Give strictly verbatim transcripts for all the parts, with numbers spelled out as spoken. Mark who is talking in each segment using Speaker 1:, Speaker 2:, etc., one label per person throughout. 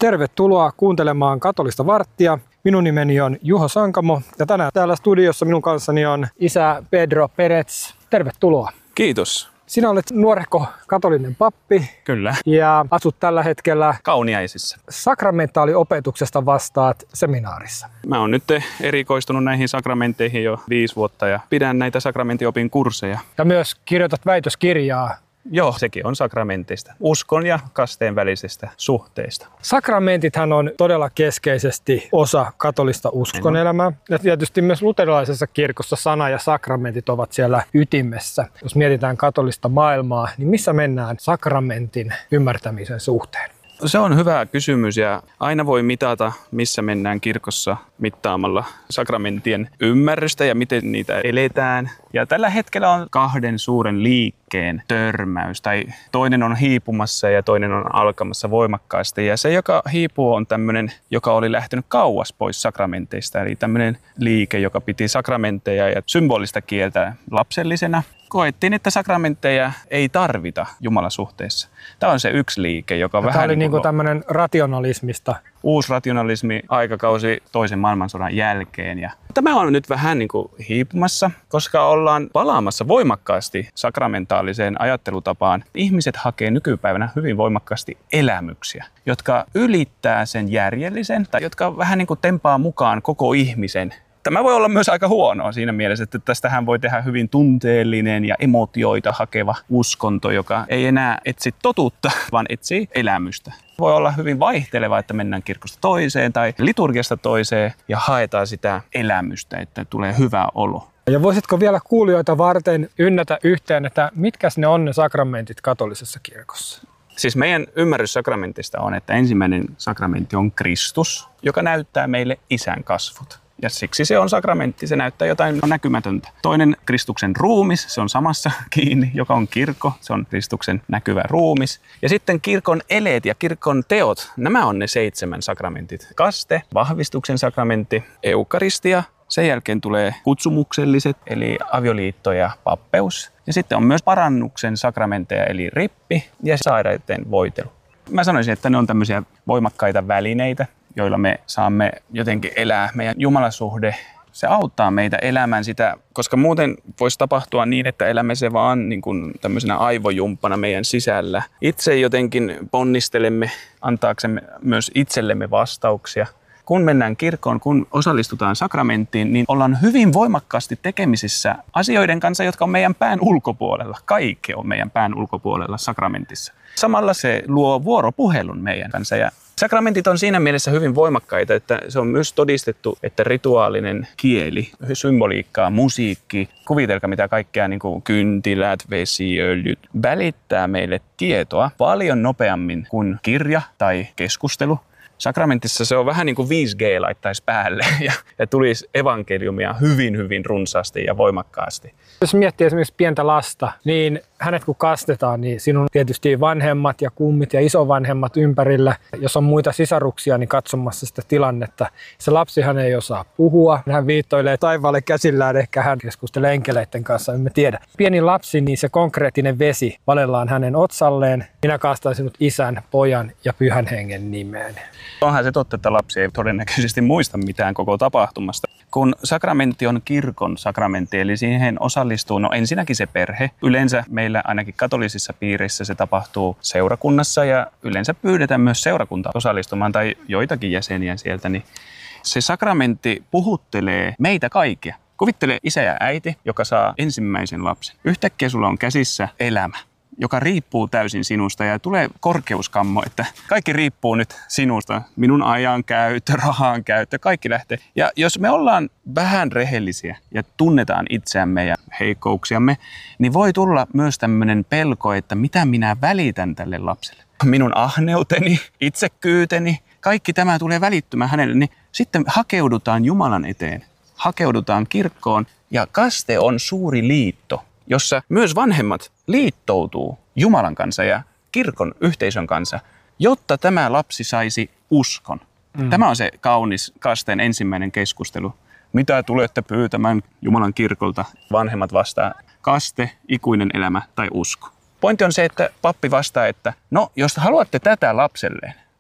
Speaker 1: Tervetuloa kuuntelemaan Katolista varttia. Minun nimeni on Juho Sankamo ja tänään täällä studiossa minun kanssani on isä Pedro Perez. Tervetuloa.
Speaker 2: Kiitos.
Speaker 1: Sinä olet nuorehko katolinen pappi.
Speaker 2: Kyllä.
Speaker 1: Ja asut tällä hetkellä
Speaker 2: Kauniaisissa.
Speaker 1: Sakramentaaliopetuksesta vastaat seminaarissa.
Speaker 2: Mä oon nyt erikoistunut näihin sakramentteihin jo viisi vuotta ja pidän näitä sakramenttiopin kursseja.
Speaker 1: Ja myös kirjoitat väitöskirjaa.
Speaker 2: Joo, sekin on sakramenteista. Uskon ja kasteen välisestä suhteesta.
Speaker 1: Sakramentithan on todella keskeisesti osa katolista uskonelämää. Ja tietysti myös luterilaisessa kirkossa sana ja sakramentit ovat siellä ytimessä. Jos mietitään katolista maailmaa, niin missä mennään sakramentin ymmärtämisen suhteen?
Speaker 2: Se on hyvä kysymys ja aina voi mitata, missä mennään kirkossa mittaamalla sakramenttien ymmärrystä ja miten niitä eletään. Ja tällä hetkellä on kahden suuren liikkeen törmäys, tai toinen on hiipumassa ja toinen on alkamassa voimakkaasti. Ja se, joka hiipuu, on tämmöinen, joka oli lähtenyt kauas pois sakramenteista, eli tämmöinen liike, joka piti sakramentteja ja symbolista kieltä lapsellisena. Koettiin, että sakramentteja ei tarvita Jumalasuhteessa. Tämä on se yksi liike, joka ja vähän...
Speaker 1: Tämä oli niin kuin tämmöinen rationalismista.
Speaker 2: Uusi rationalismi aikakausi toisen maailmansodan jälkeen. Ja tämä on nyt vähän niin kuin hiipumassa, koska ollaan palaamassa voimakkaasti sakramentaaliseen ajattelutapaan. Ihmiset hakee nykypäivänä hyvin voimakkaasti elämyksiä, jotka ylittää sen järjellisen tai jotka vähän niin kuin tempaa mukaan koko ihmisen. Tämä voi olla myös aika huonoa siinä mielessä, että tästähän voi tehdä hyvin tunteellinen ja emotioita hakeva uskonto, joka ei enää etsi totuutta, vaan etsii elämystä. Voi olla hyvin vaihteleva, että mennään kirkosta toiseen tai liturgiasta toiseen ja haetaan sitä elämystä, että tulee hyvä olo.
Speaker 1: Ja voisitko vielä kuulijoita varten ynnätä yhteen, että mitkä ne on ne sakramentit katolisessa kirkossa?
Speaker 2: Siis meidän ymmärrys sakramentista on, että ensimmäinen sakramentti on Kristus, joka näyttää meille Isän kasvot. Ja siksi se on sakramentti, se näyttää jotain näkymätöntä. Toinen Kristuksen ruumis, se on samassa kiinni, joka on kirkko, se on Kristuksen näkyvä ruumis. Ja sitten kirkon eleet ja kirkon teot, nämä on ne seitsemän sakramentit. Kaste, vahvistuksen sakramentti, eukaristia, sen jälkeen tulee kutsumukselliset, eli avioliitto ja pappeus. Ja sitten on myös parannuksen sakramentteja, eli rippi ja sairaiden voitelu. Mä sanoisin, että ne on tämmöisiä voimakkaita välineitä, joilla me saamme jotenkin elää meidän jumalasuhde. Se auttaa meitä elämään sitä, koska muuten voisi tapahtua niin, että elämme se vaan niin kuin tämmöisenä aivojumppana meidän sisällä. Itse jotenkin ponnistelemme antaaksemme myös itsellemme vastauksia. Kun mennään kirkkoon, kun osallistutaan sakramenttiin, niin ollaan hyvin voimakkaasti tekemisissä asioiden kanssa, jotka on meidän pään ulkopuolella. Kaikki on meidän pään ulkopuolella sakramentissa. Samalla se luo vuoropuhelun meidän kanssa. Ja sakramentit on siinä mielessä hyvin voimakkaita, että se on myös todistettu, että rituaalinen kieli, symboliikkaa, musiikki, kuvitelkaa mitä kaikkea, niin kuin kyntilät, vesiöljyt, välittää meille tietoa paljon nopeammin kuin kirja tai keskustelu. Sakramentissa se on vähän niin kuin viisi G laittaisi päälle ja, ja tulisi evankeliumia hyvin, hyvin runsaasti ja voimakkaasti.
Speaker 1: Jos miettii esimerkiksi pientä lasta, niin hänet kun kastetaan, niin sinun tietysti vanhemmat ja kummit ja isovanhemmat ympärillä. Jos on muita sisaruksia, niin katsomassa sitä tilannetta. Se lapsihan ei osaa puhua. Hän viittoilee taivaalle käsillään, ehkä hän keskustelee enkeleiden kanssa, emme tiedä. Pieni lapsi, niin se konkreettinen vesi valellaan hänen otsalleen. Minä kaastan sinut Isän, Pojan ja Pyhän Hengen nimeen.
Speaker 2: Onhan se totta, että lapsi ei todennäköisesti muista mitään koko tapahtumasta. Kun sakramentti on kirkon sakramentti, eli siihen osallistuu no ensinnäkin se perhe. Yleensä meillä ainakin katolisissa piireissä se tapahtuu seurakunnassa ja yleensä pyydetään myös seurakunta osallistumaan tai joitakin jäseniä sieltä. Niin se sakramentti puhuttelee meitä kaikkia. Kuvittele isä ja äiti, joka saa ensimmäisen lapsen. Yhtäkkiä sulla on käsissä elämä, joka riippuu täysin sinusta ja tulee korkeuskammo, että kaikki riippuu nyt sinusta. Minun ajan käyttö, rahan käyttö, kaikki lähtee. Ja jos me ollaan vähän rehellisiä ja tunnetaan itseämme ja heikkouksiamme, niin voi tulla myös tämmöinen pelko, että mitä minä välitän tälle lapselle. Minun ahneuteni, itsekyyteni, kaikki tämä tulee välittymään hänelle, niin sitten hakeudutaan Jumalan eteen, hakeudutaan kirkkoon ja kaste on suuri liitto, jossa myös vanhemmat liittoutuu Jumalan kanssa ja kirkon yhteisön kanssa, jotta tämä lapsi saisi uskon. Mm. Tämä on se kaunis kasteen ensimmäinen keskustelu. Mitä tulette pyytämään Jumalan kirkolta? Vanhemmat vastaa, kaste, ikuinen elämä tai usko. Pointti on se, että pappi vastaa, että no, jos haluatte tätä lapselleen,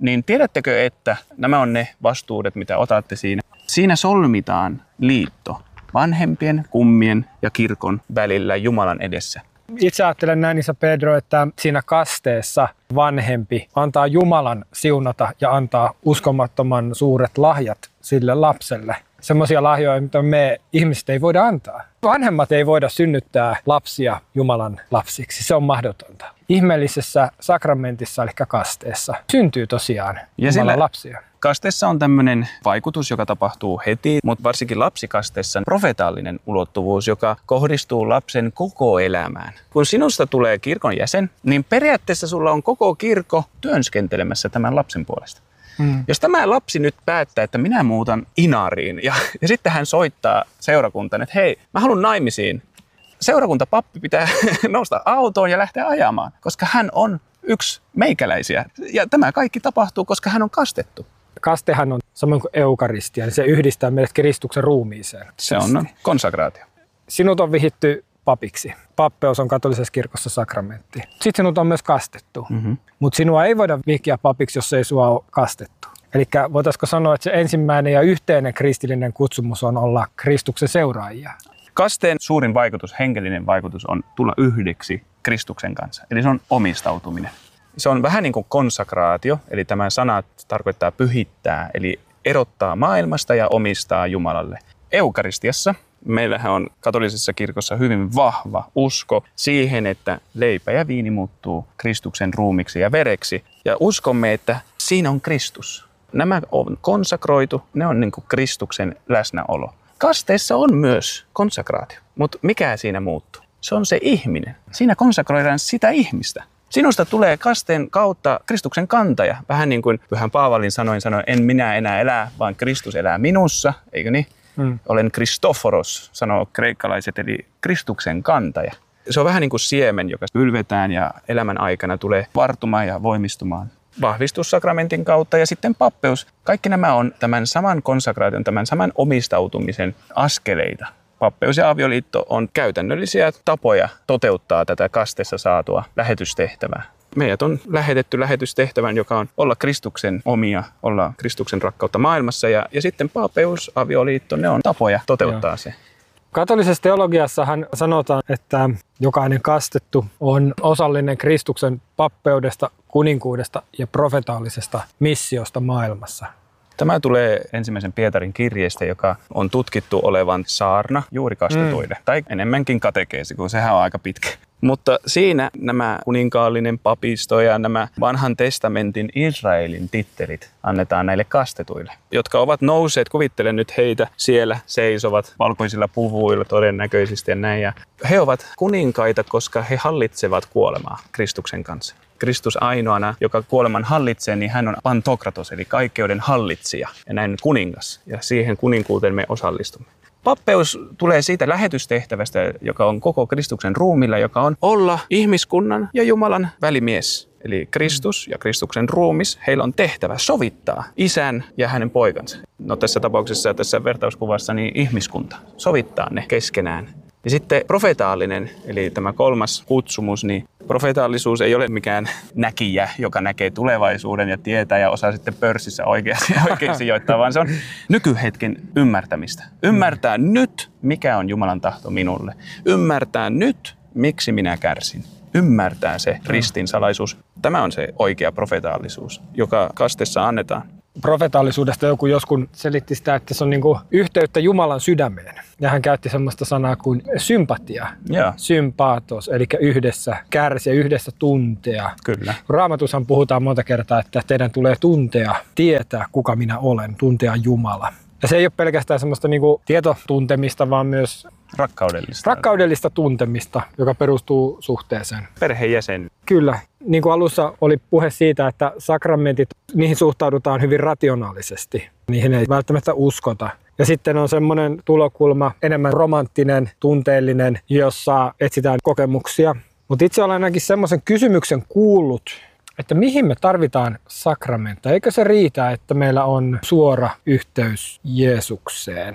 Speaker 2: niin tiedättekö, että nämä on ne vastuudet, mitä otatte siinä. Siinä solmitaan liitto vanhempien, kummien ja kirkon välillä Jumalan edessä.
Speaker 1: Itse ajattelen näin, Isä Pedro, että siinä kasteessa vanhempi antaa Jumalan siunata ja antaa uskomattoman suuret lahjat sille lapselle. Semmoisia lahjoja, mitä me ihmiset ei voida antaa. Vanhemmat ei voida synnyttää lapsia Jumalan lapsiksi. Se on mahdotonta. Ihmeellisessä sakramentissa, eli kasteessa, syntyy tosiaan
Speaker 2: ja
Speaker 1: Jumalan lapsia.
Speaker 2: Kasteessa on tämmöinen vaikutus, joka tapahtuu heti, mutta varsinkin lapsikasteessa on profetaalinen ulottuvuus, joka kohdistuu lapsen koko elämään. Kun sinusta tulee kirkon jäsen, niin periaatteessa sulla on koko kirkko työnskentelemässä tämän lapsen puolesta. Hmm. Jos tämä lapsi nyt päättää, että minä muutan Inariin ja, ja sitten hän soittaa seurakuntaan, että hei, mä haluan naimisiin. Seurakuntapappi pitää nousta autoon ja lähteä ajamaan, koska hän on yksi meikäläisiä. Ja tämä kaikki tapahtuu, koska hän on kastettu.
Speaker 1: Kastehan on samoin kuin eukaristia, niin se yhdistää meidät Kristuksen ruumiiseen.
Speaker 2: Se on konsakraatio.
Speaker 1: Sinut on vihitty papiksi. Pappeus on katolisessa kirkossa sakramentti. Sitten sinut on myös kastettu, mm-hmm. mutta sinua ei voida vihkiä papiksi, jos ei sua ole kastettu. Eli voitaisiko sanoa, että se ensimmäinen ja yhteinen kristillinen kutsumus on olla Kristuksen seuraajia.
Speaker 2: Kasteen suurin vaikutus, henkilöinen vaikutus on tulla yhdeksi Kristuksen kanssa. Eli se on omistautuminen. Se on vähän niin kuin konsakraatio, eli tämä sana tarkoittaa pyhittää, eli erottaa maailmasta ja omistaa Jumalalle. Eukaristiassa meillähän on katolisessa kirkossa hyvin vahva usko siihen, että leipä ja viini muuttuu Kristuksen ruumiksi ja vereksi. Ja uskomme, että siinä on Kristus. Nämä on konsakroitu, ne on niin kuin Kristuksen läsnäolo. Kasteessa on myös konsakraatio, mutta mikä siinä muuttuu? Se on se ihminen. Siinä konsakroidaan sitä ihmistä. Sinusta tulee kasteen kautta Kristuksen kantaja. Vähän niin kuin Pyhän Paavalin sanoin, sanoin, en minä enää elää, vaan Kristus elää minussa, eikö niin? Hmm. Olen Christoforos, sanoo kreikkalaiset, eli Kristuksen kantaja. Se on vähän niin kuin siemen, joka ylvetään ja elämän aikana tulee vartumaan ja voimistumaan. Vahvistussakramentin kautta ja sitten pappeus. Kaikki nämä on tämän saman konsakraation, tämän saman omistautumisen askeleita. Pappeus ja avioliitto on käytännöllisiä tapoja toteuttaa tätä kasteessa saatua lähetystehtävää. Meidät on lähetetty lähetystehtävän, joka on olla Kristuksen omia, olla Kristuksen rakkautta maailmassa. Ja, ja sitten pappeus, avioliitto, ne on tapoja toteuttaa Joo. se.
Speaker 1: Katolisessa teologiassahan sanotaan, että jokainen kastettu on osallinen Kristuksen pappeudesta, kuninkuudesta ja profetaalisesta missiosta maailmassa.
Speaker 2: Tämä tulee ensimmäisen Pietarin kirjeestä, joka on tutkittu olevan saarna juuri kastetuille. Mm. Tai enemmänkin katekeesi, kun sehän on aika pitkä. Mutta siinä nämä kuninkaallinen papisto ja nämä vanhan testamentin Israelin tittelit annetaan näille kastetuille, jotka ovat nousseet, kuvittelen nyt heitä, siellä seisovat valkoisilla puvuilla todennäköisesti ja näin. Ja he ovat kuninkaita, koska he hallitsevat kuolemaa Kristuksen kanssa. Kristus ainoana, joka kuoleman hallitsee, niin hän on pantokratos, eli kaikkeuden hallitsija ja näin kuningas. Ja siihen kuninkuuteen me osallistumme. Pappeus tulee siitä lähetystehtävästä, joka on koko Kristuksen ruumilla, joka on olla ihmiskunnan ja Jumalan välimies. Eli Kristus ja Kristuksen ruumis, heillä on tehtävä sovittaa isän ja hänen poikansa. No tässä tapauksessa, tässä vertauskuvassa, niin ihmiskunta, sovittaa ne keskenään. Ja sitten profetaalinen, eli tämä kolmas kutsumus, niin profetaalisuus ei ole mikään näkijä, joka näkee tulevaisuuden ja tietää ja osaa sitten pörssissä oikeasti, oikein sijoittaa, vaan se on nykyhetken ymmärtämistä. Ymmärtää nyt, mikä on Jumalan tahto minulle. Ymmärtää nyt, miksi minä kärsin. Ymmärtää se ristin salaisuus. Tämä on se oikea profetaalisuus, joka kasteessa annetaan.
Speaker 1: Profetaalisuudesta joku joskus selitti sitä, että se on niin kuin yhteyttä Jumalan sydämeen. Ja hän käytti semmoista sanaa kuin sympatia,
Speaker 2: yeah.
Speaker 1: sympaatos, eli yhdessä kärsiä, yhdessä tuntea.
Speaker 2: Kyllä.
Speaker 1: Raamatussahan puhutaan monta kertaa, että teidän tulee tuntea, tietää kuka minä olen, tuntea Jumala. Ja se ei ole pelkästään semmoista niin kuin tietotuntemista, vaan myös
Speaker 2: rakkaudellista.
Speaker 1: rakkaudellista tuntemista, joka perustuu suhteeseen.
Speaker 2: Perheenjäsen.
Speaker 1: Kyllä. Niin kuin alussa oli puhe siitä, että sakramentit, niihin suhtaudutaan hyvin rationaalisesti. Niihin ei välttämättä uskota. Ja sitten on semmoinen tulokulma, enemmän romanttinen, tunteellinen, jossa etsitään kokemuksia. Mutta itse olen ainakin semmoisen kysymyksen kuullut, että mihin me tarvitaan sakramentteja. Eikö se riitä, että meillä on suora yhteys Jeesukseen?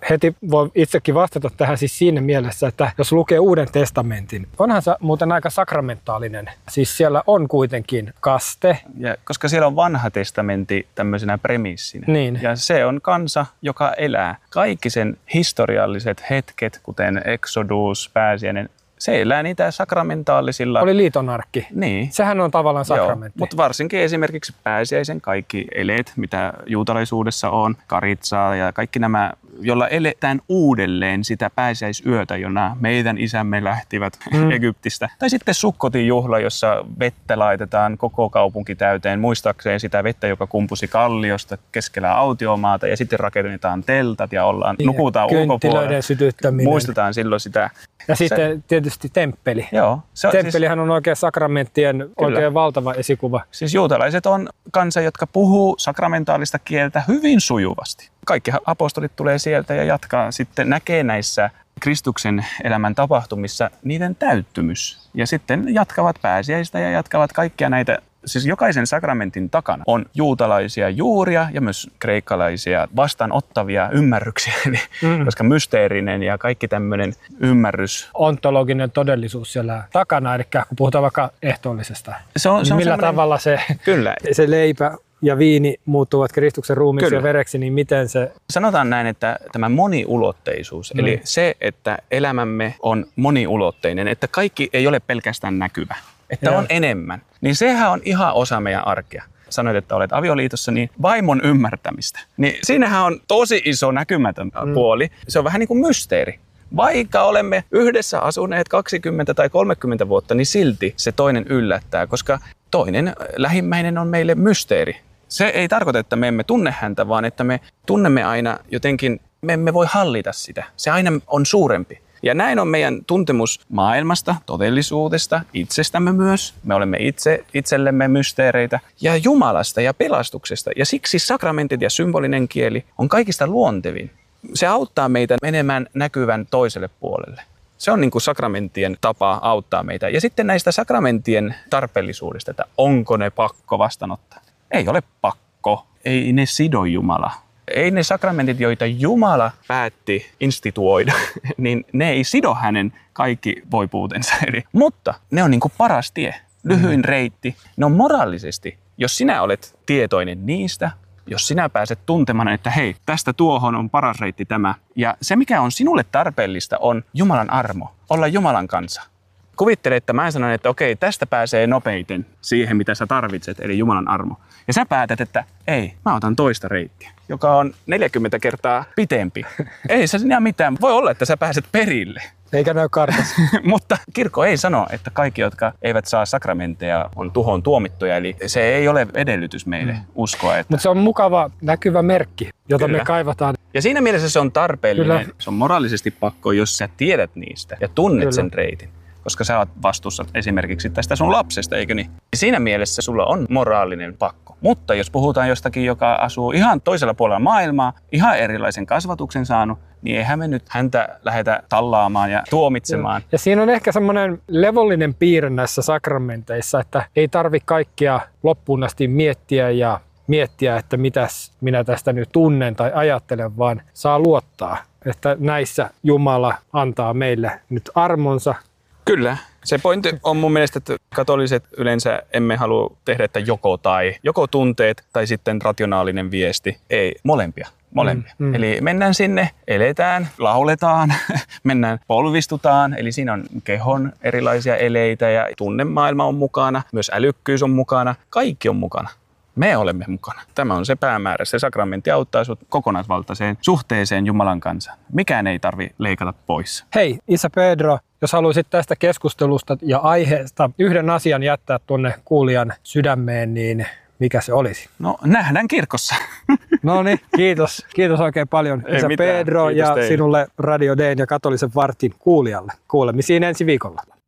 Speaker 1: heti voi itsekin vastata tähän siis siinä mielessä, että jos lukee Uuden testamentin, onhan se muuten aika sakramentaalinen. Siis siellä on kuitenkin kaste.
Speaker 2: Ja koska siellä on vanha testamentti tämmöisenä premissinä.
Speaker 1: Niin.
Speaker 2: Ja se on kansa, joka elää. Kaikki sen historialliset hetket, kuten Exodus, pääsiäinen, se elää niitä sakramentaalisilla.
Speaker 1: Oli liitonarkki.
Speaker 2: Niin.
Speaker 1: Sehän on tavallaan sakramentti.
Speaker 2: Mutta varsinkin esimerkiksi pääsiäisen kaikki eleet, mitä juutalaisuudessa on, karitsaa ja kaikki nämä, jolla eletään uudelleen sitä pääsiäisyötä, jona meidän isämme lähtivät mm. Egyptistä. Tai sitten Sukkotin juhla, jossa vettä laitetaan koko kaupunki täyteen, muistaakseen sitä vettä, joka kumpusi kalliosta keskellä autiomaata, ja sitten rakennetaan teltat ja ollaan, ja nukutaan ulkopuolella.
Speaker 1: Sytyttäminen.
Speaker 2: Muistetaan silloin sitä.
Speaker 1: Ja sitten se, tietysti temppeli.
Speaker 2: Joo, se on,
Speaker 1: Temppelihän siis, on oikein sakramenttien kyllä. oikein valtava esikuva.
Speaker 2: Siis juutalaiset on kansa, jotka puhuu sakramentaalista kieltä hyvin sujuvasti. Kaikki apostolit tulee sieltä ja jatkaa sitten, näkee näissä Kristuksen elämän tapahtumissa niiden täyttymys. Ja sitten jatkavat pääsiäistä ja jatkavat kaikkia näitä. Siis jokaisen sakramentin takana on juutalaisia juuria ja myös kreikkalaisia vastaanottavia ymmärryksiä, mm. koska mysteerinen ja kaikki tämmöinen ymmärrys.
Speaker 1: Ontologinen todellisuus siellä takana, eli kun puhutaan vaikka ehtoollisesta,
Speaker 2: se on, se on
Speaker 1: millä tavalla se,
Speaker 2: kyllä.
Speaker 1: se leipä ja viini muuttuvat Kristuksen ruumiiksi ja vereksi, niin miten se...
Speaker 2: Sanotaan näin, että tämä moniulotteisuus, mm. eli se, että elämämme on moniulotteinen, että kaikki ei ole pelkästään näkyvä. Että on enemmän. Niin sehän on ihan osa meidän arkea. Sanoit, että olet avioliitossa, niin vaimon ymmärtämistä. Niin siinähän on tosi iso näkymätön mm. puoli. Se on vähän niin kuin mysteeri. Vaikka olemme yhdessä asuneet kaksikymmentä tai kolmekymmentä vuotta, niin silti se toinen yllättää, koska toinen lähimmäinen on meille mysteeri. Se ei tarkoita, että me emme tunne häntä, vaan että me tunnemme aina jotenkin, me emme voi hallita sitä. Se aina on suurempi. Ja näin on meidän tuntemus maailmasta, todellisuudesta, itsestämme myös. Me olemme itse itsellemme mysteereitä ja Jumalasta ja pelastuksesta. Ja siksi sakramentit ja symbolinen kieli on kaikista luontevin. Se auttaa meitä menemään näkyvän toiselle puolelle. Se on niin kuin sakramenttien tapa auttaa meitä. Ja sitten näistä sakramenttien tarpeellisuudesta, että onko ne pakko vastaanottaa. Ei ole pakko. Ei ne sido Jumalaa. Ei ne sakramentit, joita Jumala päätti instituoida, niin ne ei sido hänen kaikki voipuutensa. Mutta ne on niin kuin paras tie, lyhyin reitti. Ne on moraalisesti, jos sinä olet tietoinen niistä, jos sinä pääset tuntemaan, että hei, tästä tuohon on paras reitti tämä. Ja se, mikä on sinulle tarpeellista, on Jumalan armo, olla Jumalan kanssa. Kuvittele, että mä sanon, että okei, tästä pääsee nopeiten siihen, mitä sä tarvitset, eli Jumalan armo. Ja sä päätät, että ei, mä otan toista reittiä, joka on neljäkymmentä kertaa pitempi. Ei se sinä mitään. Voi olla, että sä pääset perille.
Speaker 1: Eikä näy kartassa.
Speaker 2: Mutta kirkko ei sano, että kaikki, jotka eivät saa sakramenteja, on tuhoon tuomittuja. Eli se ei ole edellytys meille mm. uskoa. Että...
Speaker 1: Mutta se on mukava näkyvä merkki, jota Kyllä. me kaivataan.
Speaker 2: Ja siinä mielessä se on tarpeellinen. Kyllä. Se on moraalisesti pakko, jos sä tiedät niistä ja tunnet Kyllä. sen reitin. Koska sä oot vastuussa esimerkiksi tästä sun lapsesta, eikö niin? Siinä mielessä sulla on moraalinen pakko. Mutta jos puhutaan jostakin, joka asuu ihan toisella puolella maailmaa, ihan erilaisen kasvatuksen saanut, niin eihän me nyt häntä lähdetä tallaamaan ja tuomitsemaan.
Speaker 1: Ja siinä on ehkä semmoinen levollinen piirre näissä sakramenteissa, että ei tarvitse kaikkia loppuun asti miettiä ja miettiä, että mitäs minä tästä nyt tunnen tai ajattelen, vaan saa luottaa, että näissä Jumala antaa meille nyt armonsa.
Speaker 2: Kyllä. Se pointti on mun mielestä, että katoliset yleensä emme halua tehdä, että joko tai. Joko tunteet tai sitten rationaalinen viesti. Ei, molempia. Molempia. Mm, mm. Eli mennään sinne, eletään, lauletaan, mennään polvistutaan. Eli siinä on kehon erilaisia eleitä ja tunnemaailma on mukana. Myös älykkyys on mukana. Kaikki on mukana. Me olemme mukana. Tämä on se päämäärä. Se sakramentti auttaa sinut kokonaisvaltaiseen suhteeseen Jumalan kanssa. Mikään ei tarvitse leikata pois.
Speaker 1: Hei, Isä Pedro, jos haluaisit tästä keskustelusta ja aiheesta yhden asian jättää tuonne kuulijan sydämeen, niin mikä se olisi?
Speaker 2: No, nähdään kirkossa.
Speaker 1: No niin, kiitos. Kiitos oikein paljon Isä Pedro ja sinulle Radio Dayn ja Katolisen vartin kuulijalle. Kuulemisiin ensi viikolla.